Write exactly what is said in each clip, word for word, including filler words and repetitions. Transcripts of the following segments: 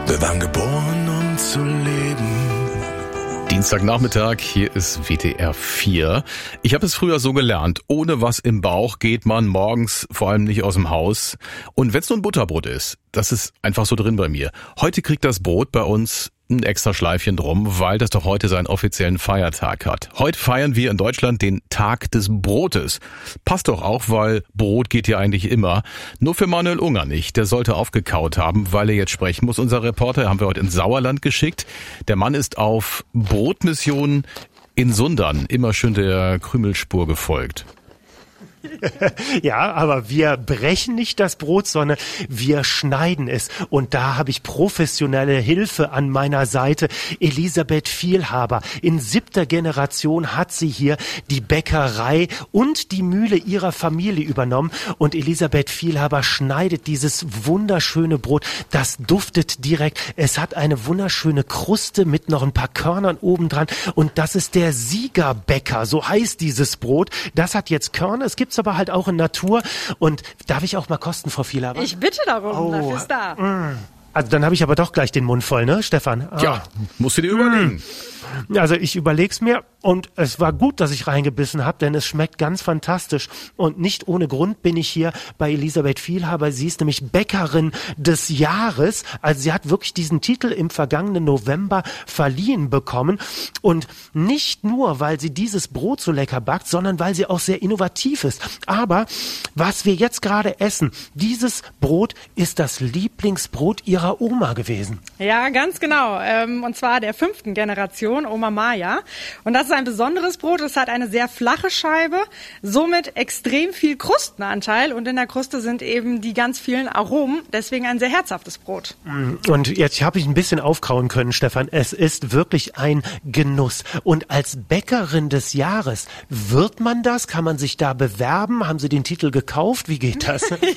Wir waren geboren, um zu leben. Dienstagnachmittag, hier ist W D R vier. Ich habe es früher so gelernt, ohne was im Bauch geht man morgens vor allem nicht aus dem Haus. Und wenn es nur ein Butterbrot ist, das ist einfach so drin bei mir. Heute kriegt das Brot bei uns ein extra Schleifchen drum, weil das doch heute seinen offiziellen Feiertag hat. Heute feiern wir in Deutschland den Tag des Brotes. Passt doch auch, weil Brot geht ja eigentlich immer. Nur für Manuel Unger nicht. Der sollte aufgekaut haben, weil er jetzt sprechen muss. Unser Reporter haben wir heute ins Sauerland geschickt. Der Mann ist auf Brotmission in Sundern immer schön der Krümelspur gefolgt. Ja, aber wir brechen nicht das Brot, sondern wir schneiden es. Und da habe ich professionelle Hilfe an meiner Seite. Elisabeth Vielhaber. In siebter Generation hat sie hier die Bäckerei und die Mühle ihrer Familie übernommen. Und Elisabeth Vielhaber schneidet dieses wunderschöne Brot. Das duftet direkt. Es hat eine wunderschöne Kruste mit noch ein paar Körnern obendran. Und das ist der Siegerbäcker. So heißt dieses Brot. Das hat jetzt Körner. Es gibt aber halt auch in Natur. Und darf ich auch mal kosten, Frau Vielhaber? Ich bitte darum, oh, dafür ist da. Mm. Also dann habe ich aber doch gleich den Mund voll, ne, Stefan? Ah. Ja, musst du dir überlegen. Also ich überleg's mir und es war gut, dass ich reingebissen habe, denn es schmeckt ganz fantastisch. Und nicht ohne Grund bin ich hier bei Elisabeth Vielhaber. Sie ist nämlich Bäckerin des Jahres. Also sie hat wirklich diesen Titel im vergangenen November verliehen bekommen. Und nicht nur, weil sie dieses Brot so lecker backt, sondern weil sie auch sehr innovativ ist. Aber was wir jetzt gerade essen, dieses Brot ist das Lieblingsbrot ihrer Oma gewesen. Ja, ganz genau. Ähm, und zwar der fünften Generation, Oma Maja. Und das ist ein besonderes Brot. Es hat eine sehr flache Scheibe, somit extrem viel Krustenanteil. Und in der Kruste sind eben die ganz vielen Aromen. Deswegen ein sehr herzhaftes Brot. Und jetzt habe ich ein bisschen aufkauen können, Stefan. Es ist wirklich ein Genuss. Und als Bäckerin des Jahres, wird man das? Kann man sich da bewerben? Haben Sie den Titel gekauft? Wie geht das? Ja,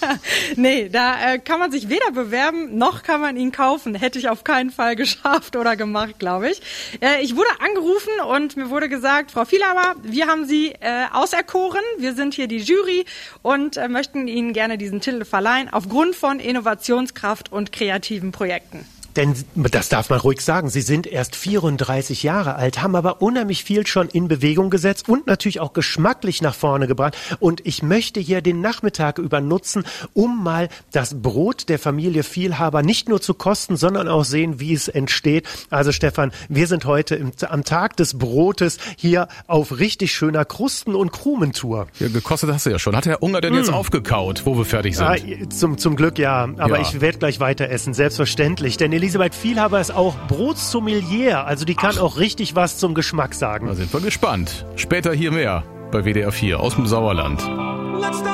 nee, da äh, kann man sich weder bewerben, noch kann man ihn kaufen. Hätte ich auf keinen Fall geschafft oder gemacht, glaube ich. Äh, ich wurde angerufen und mir wurde gesagt, Frau Vielhaber, wir haben Sie äh, auserkoren. Wir sind hier die Jury und äh, möchten Ihnen gerne diesen Titel verleihen aufgrund von Innovationskraft und kreativen Projekten. Denn das darf man ruhig sagen, Sie sind erst vierunddreißig Jahre alt, haben aber unheimlich viel schon in Bewegung gesetzt und natürlich auch geschmacklich nach vorne gebracht. Und ich möchte hier den Nachmittag über nutzen, um mal das Brot der Familie Vielhaber nicht nur zu kosten, sondern auch sehen, wie es entsteht. Also Stefan, wir sind heute im, am Tag des Brotes hier auf richtig schöner Krusten- und Krumentour. Ja, gekostet hast du ja schon. Hat der Unger denn jetzt mm. aufgekaut, wo wir fertig sind? Ah, zum, zum Glück ja, aber ja. Ich werde gleich weiter essen, selbstverständlich. Denn Elisabeth Vielhaber ist auch Brotsommelier, also die kann Ach. auch richtig was zum Geschmack sagen. Da sind wir gespannt. Später hier mehr bei W D R vier aus dem Sauerland.